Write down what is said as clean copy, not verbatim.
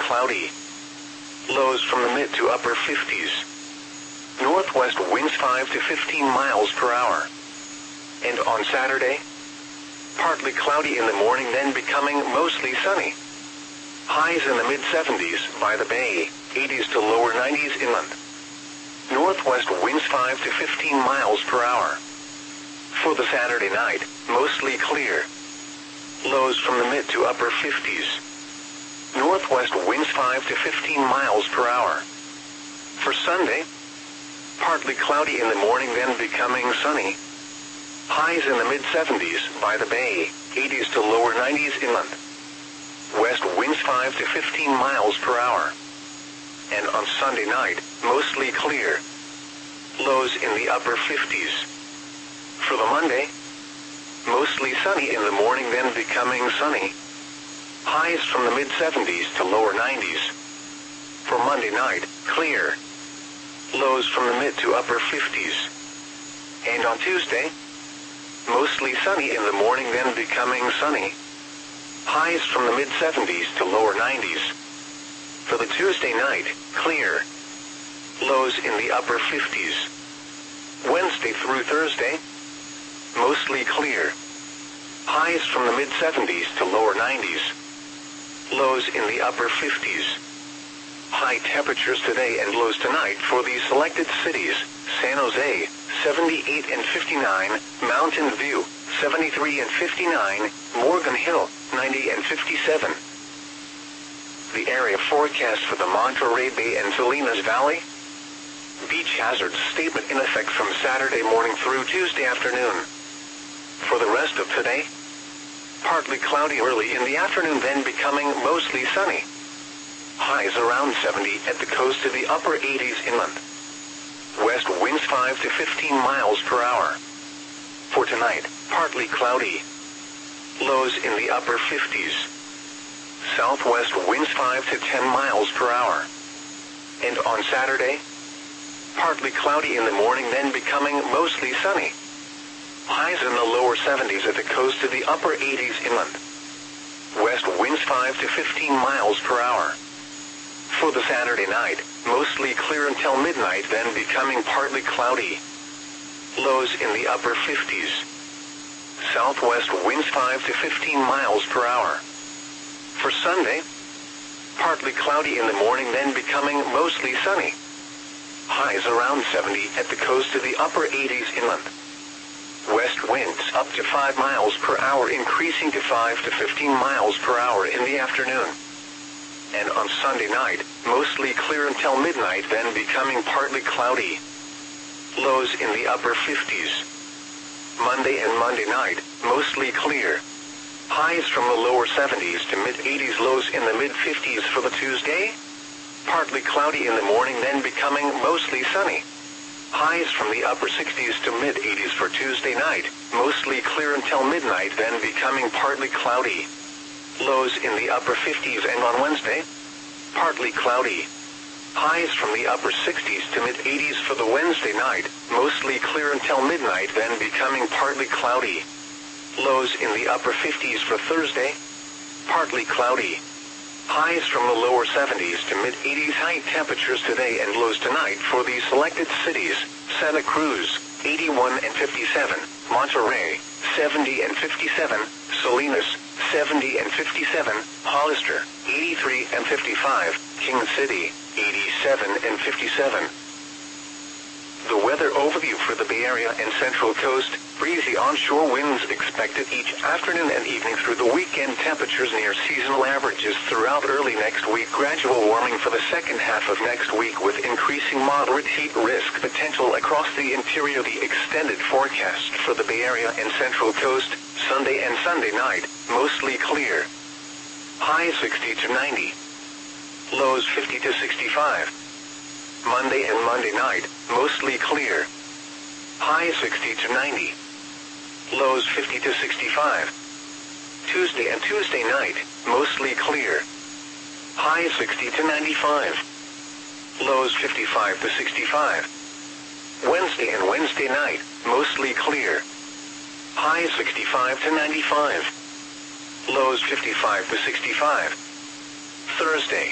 cloudy. Lows from the mid to upper 50s. Northwest winds 5 to 15 miles per hour. And on Saturday, partly cloudy in the morning, then becoming mostly sunny. Highs in the mid-70s by the bay, 80s to lower 90s inland. Northwest winds 5 to 15 miles per hour. For the Saturday night, mostly clear. Lows from the mid to upper 50s. Northwest winds 5 to 15 miles per hour. For Sunday, partly cloudy in the morning, then becoming sunny. Highs in the mid-70s by the bay, 80s to lower 90s inland. West winds 5 to 15 miles per hour. And on Sunday night, mostly clear. Lows in the upper 50s. For the Monday, mostly sunny in the morning, then becoming sunny. Highs from the mid-70s to lower 90s. For Monday night, clear. Lows from the mid to upper 50s. And on Tuesday, mostly sunny in the morning, then becoming sunny. Highs from the mid-70s to lower 90s. For the Tuesday night, clear. Lows in the upper 50s. Wednesday through Thursday, mostly clear. Highs from the mid-70s to lower 90s. Lows in the upper 50s. High temperatures today and lows tonight for the selected cities: San Jose, 78 and 59, Mountain View, 73 and 59, Morgan Hill, 90 and 57. The area forecast for the Monterey Bay and Salinas Valley. Beach hazard statement in effect from Saturday morning through Tuesday afternoon. For the rest of today, partly cloudy early in the afternoon, then becoming mostly sunny. Highs around 70 at the coast to the upper 80s inland. West winds 5 to 15 miles per hour. For tonight, partly cloudy. Lows in the upper 50s. Southwest winds 5 to 10 miles per hour. And on Saturday, partly cloudy in the morning, then becoming mostly sunny. Highs in the lower 70s at the coast to the upper 80s inland. West winds 5 to 15 miles per hour. For the Saturday night, mostly clear until midnight, then becoming partly cloudy. Lows in the upper 50s. Southwest winds 5 to 15 miles per hour. For Sunday, partly cloudy in the morning, then becoming mostly sunny. Highs around 70 at the coast to the upper 80s inland. West winds up to 5 miles per hour, increasing to 5 to 15 miles per hour in the afternoon. And on Sunday night, mostly clear until midnight, then becoming partly cloudy. Lows in the upper 50s. Monday and Monday night, mostly clear. Highs from the lower 70s to mid-80s, lows in the mid-50s for the Tuesday. Partly cloudy in the morning, then becoming mostly sunny. Highs from the upper 60s to mid-80s for Tuesday night, mostly clear until midnight, then becoming partly cloudy. Lows in the upper 50s, and on Wednesday, partly cloudy. Highs from the upper 60s to mid-80s for the Wednesday night, mostly clear until midnight, then becoming partly cloudy. Lows in the upper 50s for Thursday, partly cloudy. Highs from the lower 70s to mid-80s. High temperatures today and lows tonight for the selected cities: Santa Cruz, 81 and 57, Monterey, 70 and 57, Salinas, 70 and 57, Hollister, 83 and 55, King City, 87 and 57. The weather overview for the Bay Area and Central Coast: breezy onshore winds expected each afternoon and evening through the weekend. Temperatures near seasonal averages throughout early next week. Gradual warming for the second half of next week with increasing moderate heat risk potential across the interior. The extended forecast for the Bay Area and Central Coast: Sunday and Sunday night, mostly clear. Highs 60 to 90. Lows 50 to 65. Monday and Monday night, mostly clear. Highs 60 to 90. Lows 50 to 65. Tuesday and Tuesday night, mostly clear. Highs 60 to 95. Lows 55 to 65. Wednesday and Wednesday night, mostly clear. Highs 65 to 95. Lows 55 to 65. Thursday,